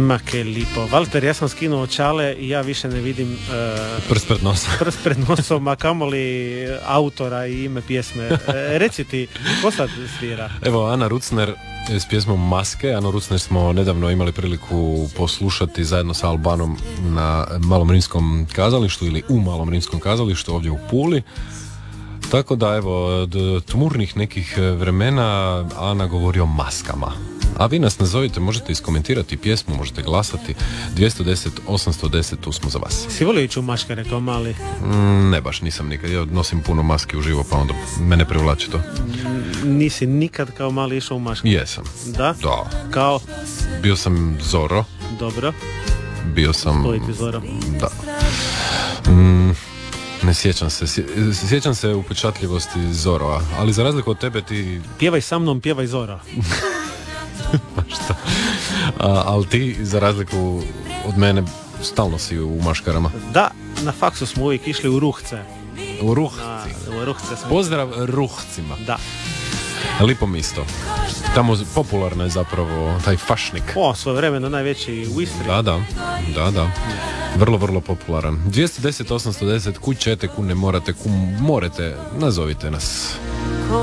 Ma ke lipo. Valter, ja sam skinuo očale i ja više ne vidim prst pred nosom, a kamoli autora i ime pjesme. Reci ti, ko sad svira? Evo, Ana Rucner s pjesmom Maske. Anu Rucner smo nedavno imali priliku poslušati zajedno sa Albanom na Malom rimskom kazalištu ili u Malom rimskom kazalištu ovdje u Puli. Tako da, evo, od tmurnih nekih vremena Ana govori o maskama. A vi nas nazovite, možete iskomentirati pjesmu, možete glasati. 210 810, tu smo za vas. Si volio ići u maškare kao mali? Ne baš, nisam nikad. Ja nosim puno maski uživo, pa onda mene privlači to. Nisi nikad kao mali išao u maškare? Jesam. Da? Da. Kao? Bio sam Zoro. Dobro. Bio sam... Spojiti Zoro. Da. Ne sjećam se. Sjećam se upečatljivosti Zorova, ali za razliku od tebe ti... Pjevaj sa mnom, pjevaj Zoro. Što? Ali ti, za razliku od mene, stalno si u maškarama. Da, na faksu smo uvijek išli u Ruhce. U Ruhci. U Ruhce smo... Pozdrav Ruhcima. Da. Lipo misto. Tamo popularno je zapravo taj fašnik. Svoje vremena najveći u Istri. Da. Vrlo, vrlo popularan. 210 810, kud ćete, kud ne morate, kud morete, nazovite nas.